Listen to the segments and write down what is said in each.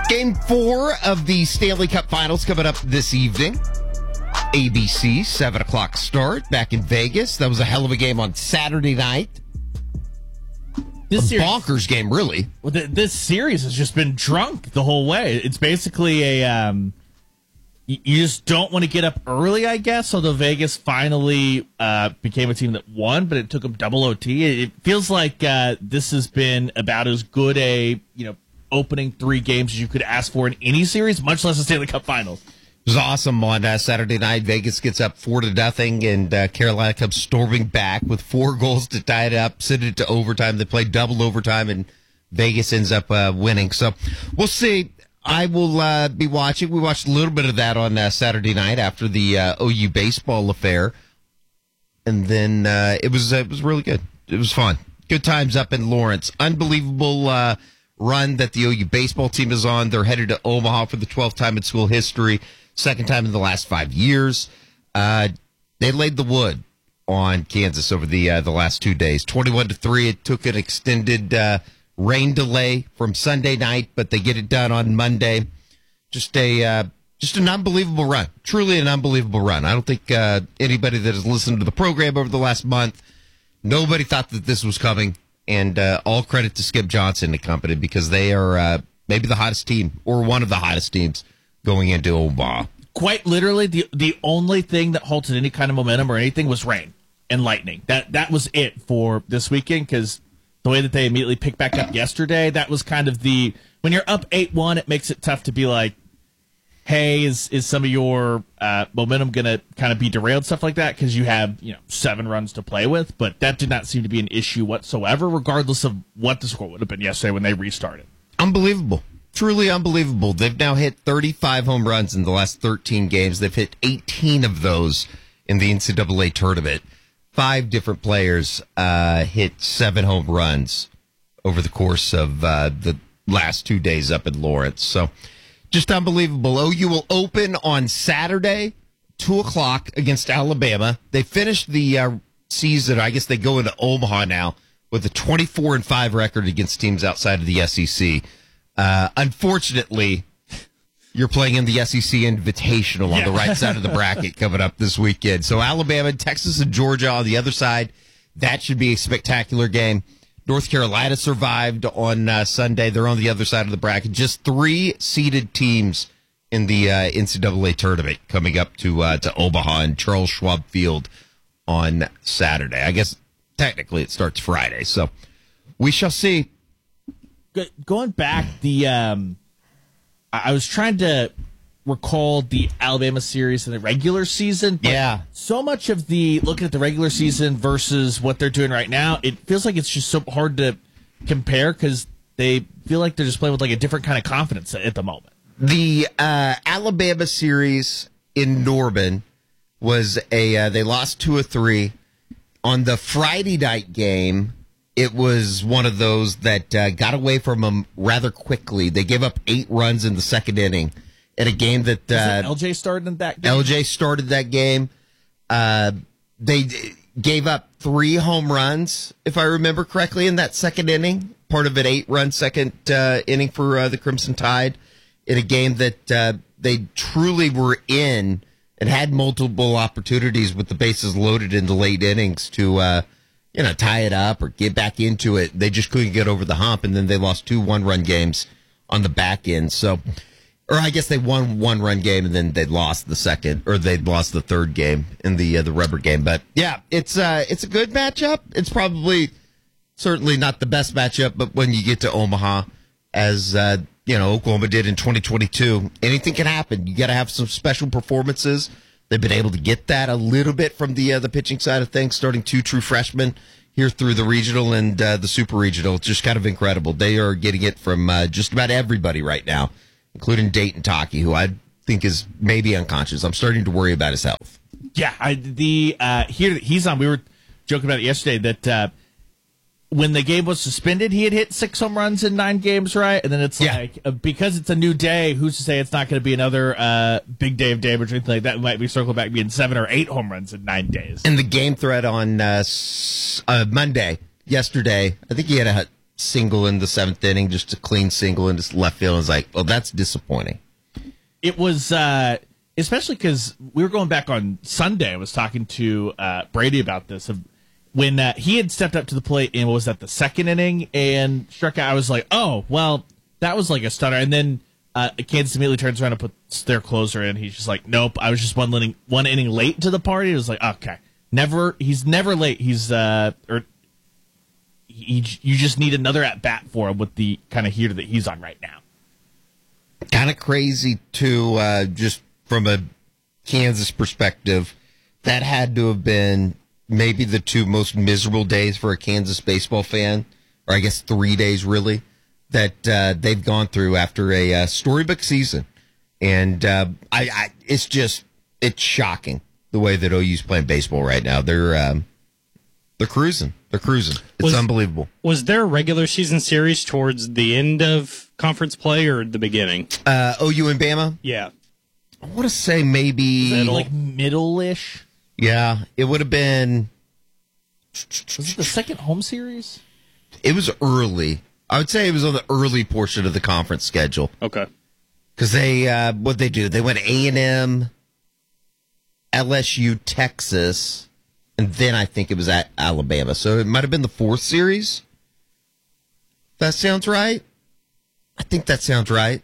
Game 4 of the Stanley Cup Finals coming up this evening. ABC, 7 o'clock start back in Vegas. That was a hell of a game on Saturday night. Bonkers game, really. Well, this series has just been drunk the whole way. It's basically a... you just don't want to get up early, I guess, although Vegas finally became a team that won, but it took them double OT. It feels like this has been about as good a opening 3 games as you could ask for in any series, much less a Stanley Cup Finals. It was awesome on Saturday night. Vegas gets up 4-0, and Carolina comes storming back with 4 goals to tie it up, send it to overtime. They play double overtime, and Vegas ends up winning. So we'll see. I will be watching. We watched a little bit of that on Saturday night after the OU baseball affair, and then it was really good. It was fun. Good times up in Lawrence. Unbelievable run that the OU baseball team is on. They're headed to Omaha for the 12th time in school history, second time in the last 5 years. They laid the wood on Kansas over the last 2 days, 21-3. It took an extended rain delay from Sunday night, but they get it done on Monday. Just an unbelievable run. Truly an unbelievable run. I don't think anybody that has listened to the program over the last month, nobody thought that this was coming. And all credit to Skip Johnson and company, because they are maybe the hottest team, or one of the hottest teams, going into Omaha. Quite literally, the only thing that halted any kind of momentum or anything was rain and lightning. That was it for this weekend, because the way that they immediately picked back up yesterday, that was kind of when you're up 8-1, it makes it tough to be like, hey, is some of your momentum going to kind of be derailed, stuff like that, because you have 7 runs to play with. But that did not seem to be an issue whatsoever, regardless of what the score would have been yesterday when they restarted. Unbelievable. Truly unbelievable. They've now hit 35 home runs in the last 13 games. They've hit 18 of those in the NCAA tournament. 5 different players hit 7 home runs over the course of the last 2 days up in Lawrence. So just unbelievable. OU will open on Saturday, 2 o'clock against Alabama. They finished the season, I guess they go into Omaha now, with a 24-5 record against teams outside of the SEC. Unfortunately, you're playing in the SEC Invitational on the right side of the bracket coming up this weekend. So Alabama, Texas, and Georgia on the other side. That should be a spectacular game. North Carolina survived on Sunday. They're on the other side of the bracket. Just 3 seeded teams in the NCAA tournament coming up to Omaha and Charles Schwab Field on Saturday. I guess technically it starts Friday, so we shall see. Going back, I was trying to recall the Alabama series in the regular season. But so much of looking at the regular season versus what they're doing right now, it feels like it's just so hard to compare, because they feel like they're just playing with like a different kind of confidence at the moment. The Alabama series in Norman was they lost 2 of 3. On the Friday night game, it was one of those that got away from them rather quickly. They gave up 8 runs in the second inning in a game that LJ started in that game. LJ started that game. They gave up 3 home runs, if I remember correctly, in that second inning. Part of an 8-run second inning for the Crimson Tide, in a game that they truly were in and had multiple opportunities with the bases loaded in the late innings to tie it up or get back into it. They just couldn't get over the hump, and then they lost 2 1-run games on the back end. So, or I guess they won 1-run game, and then they lost the second, or they lost the third game in the rubber game. But yeah, it's a good matchup. It's probably certainly not the best matchup, but when you get to Omaha, as Oklahoma did in 2022, anything can happen. You got to have some special performances. They've been able to get that a little bit from the pitching side of things, starting 2 true freshmen here through the regional and the super regional. It's just kind of incredible. They are getting it from just about everybody right now, including Dayton Taki, who I think is maybe unconscious. I'm starting to worry about his health. Yeah, here he's on. We were joking about it yesterday that when the game was suspended, he had hit 6 home runs in 9 games, right? And then it's like, because it's a new day, who's to say it's not going to be another big day of damage or anything like that? It might be circled back being 7 or 8 home runs in 9 days. In the game thread on Monday, yesterday, I think he had single in the 7th inning, just a clean single into left field. I was like, well, that's disappointing. It was, especially because we were going back on Sunday. I was talking to Brady about this. When he had stepped up to the plate in, what was that, the 2nd inning, and struck out, I was like, oh, well, that was like a stunner. And then Kansas immediately turns around and puts their closer in. He's just like, nope, I was just one inning late to the party. It was like, okay. He's never late. You just need another at bat for him with the kind of heater that he's on right now. Kind of crazy too, just from a Kansas perspective. That had to have been maybe the 2 most miserable days for a Kansas baseball fan, or I guess 3 days really, that they've gone through after a storybook season. And it's shocking the way that OU's playing baseball right now. They're cruising. It's unbelievable. Was there a regular season series towards the end of conference play or the beginning? OU and Bama? Yeah. I want to say maybe like middle-ish. Yeah, it would have been. Was it the second home series? It was early. I would say it was on the early portion of the conference schedule. Okay. Because what'd they do? They went A&M, LSU, Texas, and then I think it was at Alabama. So it might have been the 4th series. That sounds right. I think that sounds right.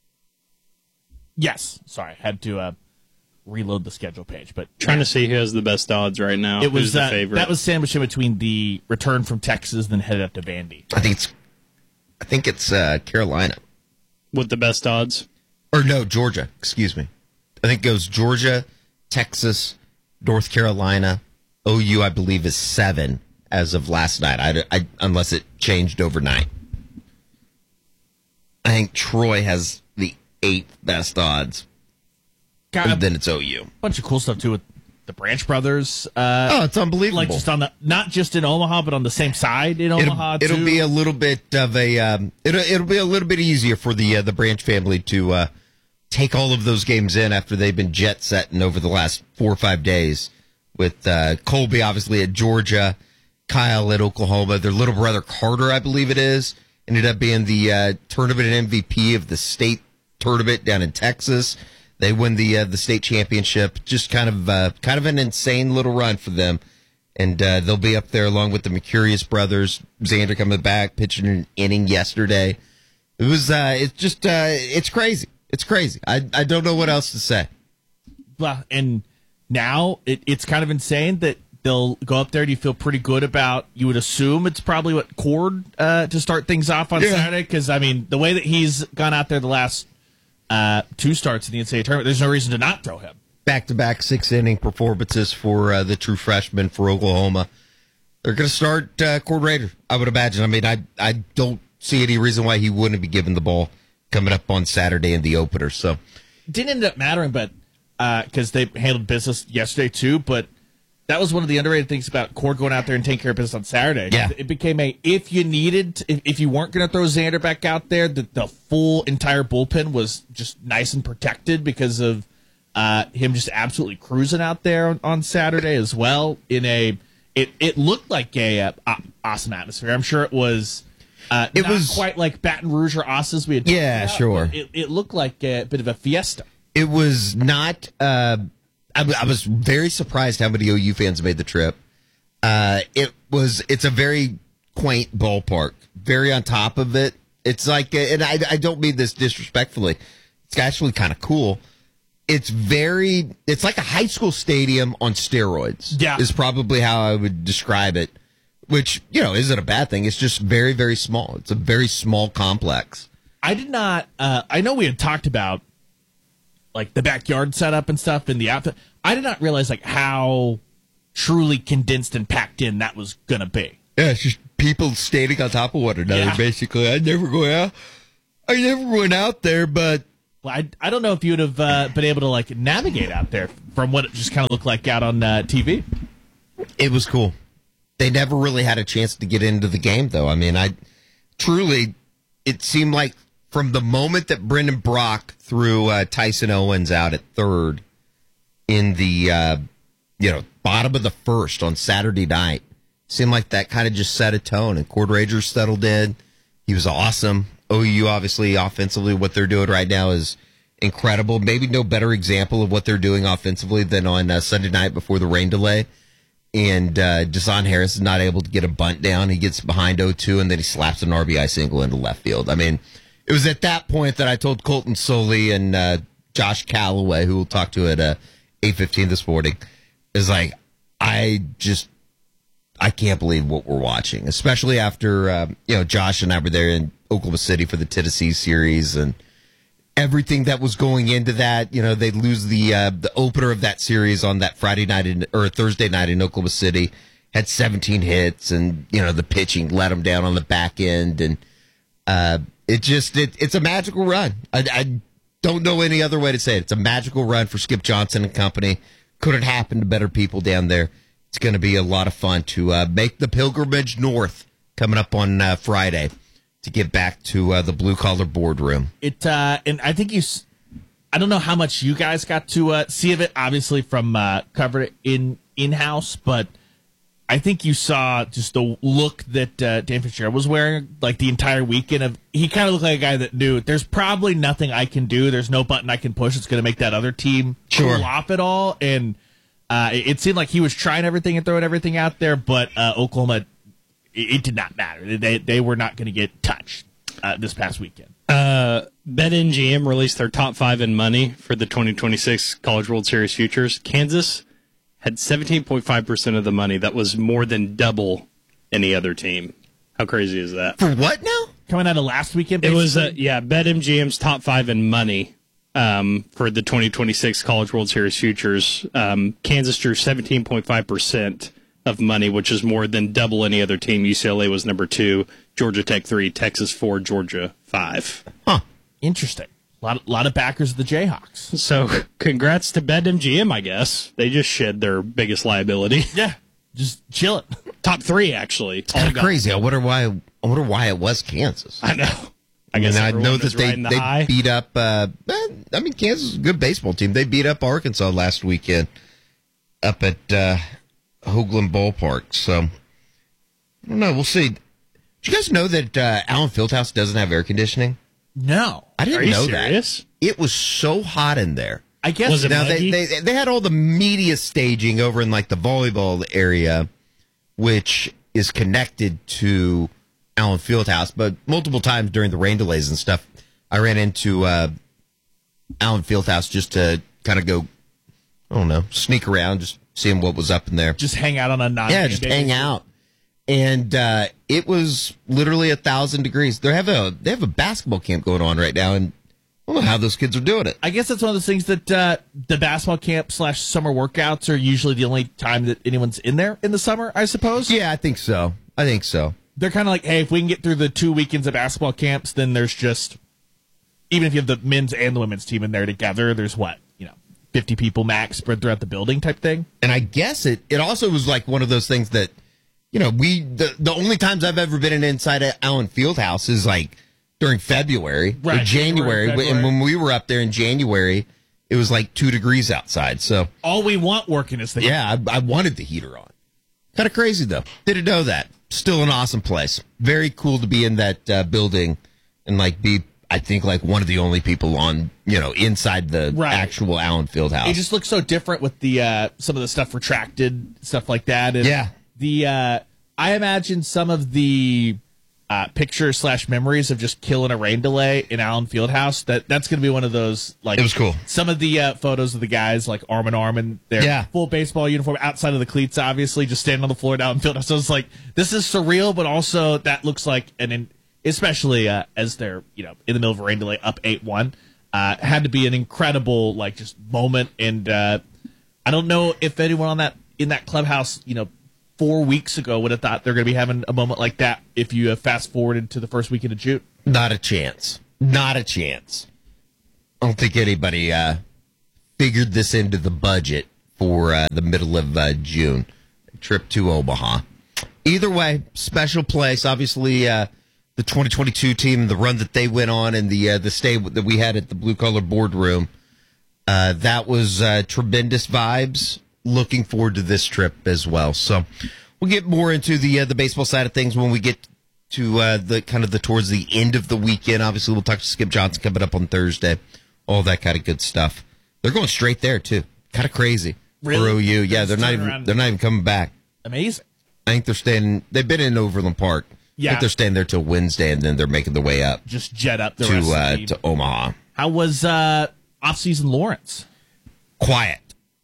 Yes. Sorry, I had to reload the schedule page, but trying to see who has the best odds right now. It was Who's the favorite? That was sandwiched in between the return from Texas, then headed up to Vandy. I think it's Carolina with the best odds, or no, Georgia. Excuse me. I think it goes Georgia, Texas, North Carolina. OU, I believe, is 7 as of last night. Unless it changed overnight. I think Troy has the 8th best odds. Then it's OU. Bunch of cool stuff too with the Branch brothers. It's unbelievable. Like just on not just in Omaha, but on the same side in Omaha. It'll be a little bit of a. It'll be a little bit easier for the Branch family to take all of those games in after they've been jet setting over the last 4 or 5 days. With Colby obviously at Georgia, Kyle at Oklahoma, their little brother Carter, I believe it is, ended up being the tournament MVP of the state tournament down in Texas. They win the state championship. Just kind of an insane little run for them, and they'll be up there along with the Mercurius brothers. Xander coming back, pitching an inning yesterday. It was it's crazy. It's crazy. I don't know what else to say. Well, and now it's kind of insane that they'll go up there. Do you feel pretty good about? You would assume it's probably what Cord to start things off on Saturday, because I mean the way that he's gone out there the last 2 starts in the NCAA tournament, there's no reason to not throw him. Back-to-back 6-inning performances for the true freshman for Oklahoma. They're going to start Cord Rader, I would imagine. I mean, I don't see any reason why he wouldn't be given the ball coming up on Saturday in the opener. So it didn't end up mattering, but because they handled business yesterday too. But that was one of the underrated things about Cord going out there and taking care of business on Saturday. Yeah. It became if you weren't going to throw Xander back out there, the full entire bullpen was just nice and protected because of him just absolutely cruising out there on Saturday as well. It looked like a awesome atmosphere. I'm sure it was. It was quite like Baton Rouge or Osas we had. Yeah, about, sure. It looked like a bit of a fiesta. It was not. I was very surprised how many OU fans made the trip. It's a very quaint ballpark, very on top of it. It's like, and I don't mean this disrespectfully. It's actually kind of cool. It's like a high school stadium on steroids. Yeah, is probably how I would describe it. Which, isn't a bad thing. It's just very, very small. It's a very small complex. I did not. I know we had talked about like the backyard setup and stuff in the outfit. I did not realize like how truly condensed and packed in that was gonna be. Yeah, it's just people standing on top of one another. Basically, I never went out there, but I don't know if you would have been able to like navigate out there from what it just kind of looked like out on TV. It was cool. They never really had a chance to get into the game, though. I mean, it seemed like from the moment that Brendan Brock threw Tyson Owens out at third in the bottom of the first on Saturday night, seemed like that kind of just set a tone, and Cord Rager settled in. He was awesome. OU, obviously, offensively, what they're doing right now is incredible. Maybe no better example of what they're doing offensively than on Sunday night before the rain delay. And Jason Harris is not able to get a bunt down. He gets behind 0-2, and then he slaps an RBI single into left field. I mean, it was at that point that I told Colton Soley and Josh Calloway, who we'll talk to at 8:15 this morning, is like, I can't believe what we're watching, especially after Josh and I were there in Oklahoma City for the Tennessee series and everything that was going into that. They'd lose the opener of that series on that Friday night or Thursday night in Oklahoma City, had 17 hits, and the pitching let them down on the back end, and it's a magical run. I don't know any other way to say it. It's a magical run for Skip Johnson and company. Couldn't happen to better people down there. It's going to be a lot of fun to make the pilgrimage north coming up on Friday to get back to the blue collar boardroom. And I think I don't know how much you guys got to see of it, obviously from covered it in-house, but I think you saw just the look that Dan Fitzgerald was wearing like the entire weekend. He kind of looked like a guy that knew there's probably nothing I can do. There's no button I can push that's going to make that other team cool off at all. And it seemed like he was trying everything and throwing everything out there, but Oklahoma, it did not matter. They were not going to get touched this past weekend. BetMGM released their top 5 in money for the 2026 College World Series futures. Kansas had 17.5% of the money. That was more than double any other team. How crazy is that? For what now? Coming out of last weekend, basically? It was, BetMGM's top 5 in money for the 2026 College World Series futures. Kansas drew 17.5% of money, which is more than double any other team. UCLA was number 2, Georgia Tech 3, Texas 4, Georgia 5. Huh. Interesting. A lot of backers of the Jayhawks. So, congrats to BetMGM, I guess. They just shed their biggest liability. Yeah, just chill it. Top 3, actually. It's kind of crazy. I wonder why it was Kansas. I know. I know that they beat up. Kansas is a good baseball team. They beat up Arkansas last weekend up at Hoagland Ballpark. So I don't know. We'll see. Did you guys know that Allen Fieldhouse doesn't have air conditioning? No, I didn't know serious? That. It was so hot in there. I guess was it now muggy? they had all the media staging over in like the volleyball area, which is connected to Allen Fieldhouse. But multiple times during the rain delays and stuff, I ran into Allen Fieldhouse just to kind of go, I don't know, sneak around, just seeing what was up in there. Just hang out on a just hang out. And it was literally 1,000 degrees. They have a basketball camp going on right now, and I don't know how those kids are doing it. I guess that's one of those things that the basketball camp / summer workouts are usually the only time that anyone's in there in the summer, I suppose. Yeah, I think so. They're kind of like, hey, if we can get through the 2 weekends of basketball camps, then there's just, even if you have the men's and the women's team in there together, there's 50 people max spread throughout the building type thing. And I guess it also was like one of those things that, the only times I've ever been inside Allen Fieldhouse is like during February or January. And when we were up there in January, it was like 2 degrees outside. So all we want working is the heat. Yeah, I wanted the heater on. Kind of crazy, though. Didn't know that. Still an awesome place. Very cool to be in that building and be, I think, one of the only people on, inside the actual Allen Fieldhouse. It just looks so different with the some of the stuff retracted, stuff like that. And yeah. I imagine some of the pictures / memories of just killing a rain delay in Allen Fieldhouse. That's going to be one of those. It was cool. Some of the photos of the guys arm in arm in their full baseball uniform outside of the cleats, obviously, just standing on the floor at Allen Fieldhouse. So it's this is surreal, but also that looks like especially as they're in the middle of a rain delay up 8-1, had to be an incredible just moment. And I don't know if anyone in that clubhouse 4 weeks ago would have thought they're going to be having a moment like that if you fast forwarded to the first weekend of June. Not a chance. I don't think anybody figured this into the budget for the middle of June. Trip to Omaha. Either way, special place. Obviously, the 2022 team, the run that they went on, and the stay that we had at the Blue Collar Boardroom, that was tremendous vibes. Looking forward to this trip as well. So we'll get more into the baseball side of things when we get to the kind of the towards the end of the weekend. Obviously, we'll talk to Skip Johnson coming up on Thursday. All that kind of good stuff. They're going straight there too. Kind of crazy Really? for OU. Yeah, they're not even coming back. Amazing. I think they're staying. They've been in Overland Park. Yeah. I think they're staying there till Wednesday, and then they're making their way up Just jet up the rest of the team. to Omaha. How was off-season Lawrence? Quiet.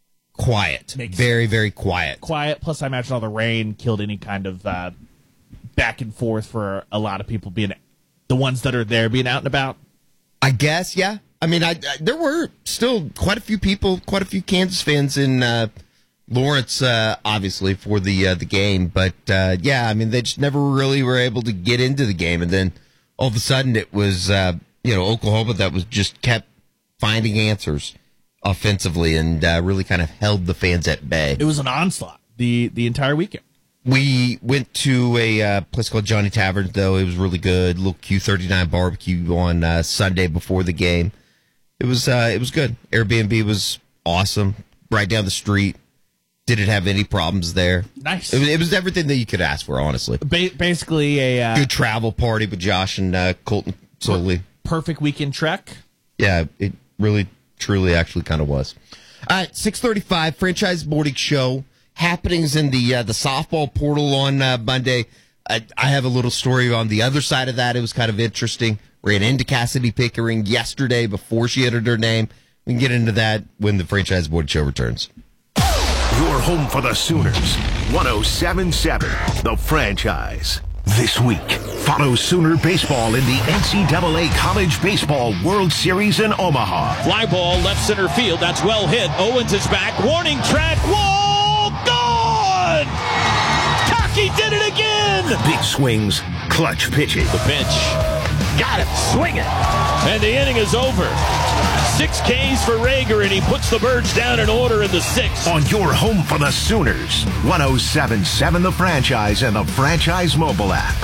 Very, very quiet. Quiet, plus I imagine all the rain killed any kind of back and forth for a lot of people being the ones that are there being out and about. I guess, yeah. I mean, there were still quite a few people, quite a few Kansas fans in Lawrence, obviously, for the game. But, yeah, I mean, they just never really were able to get into the game. And then all of a sudden it was, Oklahoma that was just kept finding answers offensively and really kind of held the fans at bay. It was an onslaught the entire weekend. We went to a place called Johnny Tavern, though. It was really good. Little Q39 barbecue on Sunday before the game. It was good. Airbnb was awesome. Right down the street. Didn't have any problems there. Nice. It was everything that you could ask for, honestly. Basically a good travel party with Josh and Colton Solely. Perfect weekend trek. Yeah, it really, truly, actually kind of was. All right, 6:35 Franchise Morning Show. Happenings in the softball portal on Monday. I have a little story on the other side of that. It was kind of interesting. Ran into Cassidy Pickering yesterday before she entered her name. We can get into that when the Franchise Morning Show returns. Your home for the Sooners. 107.7 The Franchise. This week, follow Sooner baseball in the NCAA College Baseball World Series in Omaha. Fly ball left center field. That's well hit. Owens is back. Warning track. Wall gone! Taki did it again! Big swings, clutch pitching. The pitch. Got it. Swing it. And the inning is over. 6 Ks for Rager, and he puts the Birds down in order in the 6th. On your home for the Sooners. 107.7 The Franchise and the Franchise mobile app.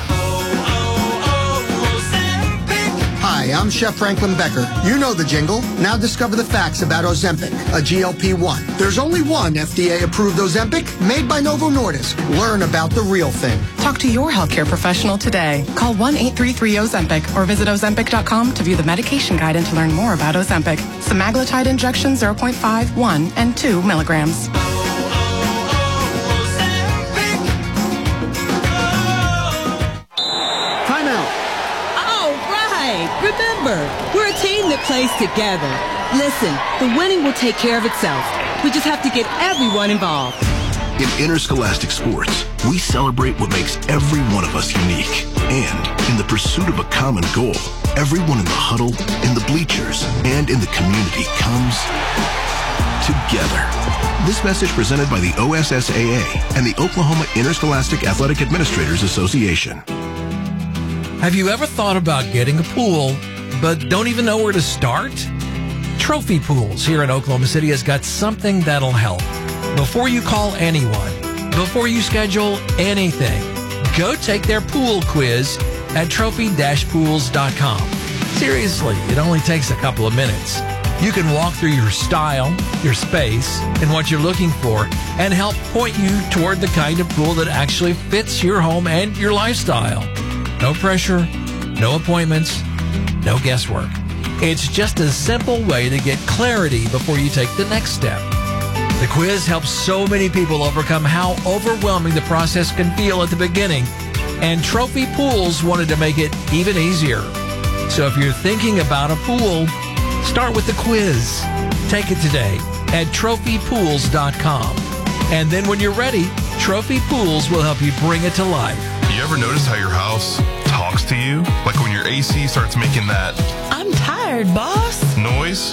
Hi, I'm Chef Franklin Becker. You know the jingle. Now discover the facts about Ozempic, a GLP-1. There's only one FDA-approved Ozempic made by Novo Nordisk. Learn about the real thing. Talk to your healthcare professional today. Call 1-833-OZEMPIC or visit Ozempic.com to view the medication guide and to learn more about Ozempic. Semaglutide injection 0.5, 1, and 2 milligrams. Remember, we're a team that plays together. Listen, the winning will take care of itself. We just have to get everyone involved. In interscholastic sports, we celebrate what makes every one of us unique. And in the pursuit of a common goal, everyone in the huddle, in the bleachers, and in the community comes together. This message presented by the OSSAA and the Oklahoma Interscholastic Athletic Administrators Association. Have you ever thought about getting a pool, but don't even know where to start? Trophy Pools here in Oklahoma City has got something that'll help. Before you call anyone, before you schedule anything, go take their pool quiz at trophy-pools.com. Seriously, it only takes a couple of minutes. You can walk through your style, your space, and what you're looking for, and help point you toward the kind of pool that actually fits your home and your lifestyle. No pressure, no appointments, no guesswork. It's just a simple way to get clarity before you take the next step. The quiz helps so many people overcome how overwhelming the process can feel at the beginning, and Trophy Pools wanted to make it even easier. So if you're thinking about a pool, start with the quiz. Take it today at trophypools.com. And then when you're ready, Trophy Pools will help you bring it to life. You ever notice how your house talks to you? Like when your AC starts making that I'm tired, boss. noise?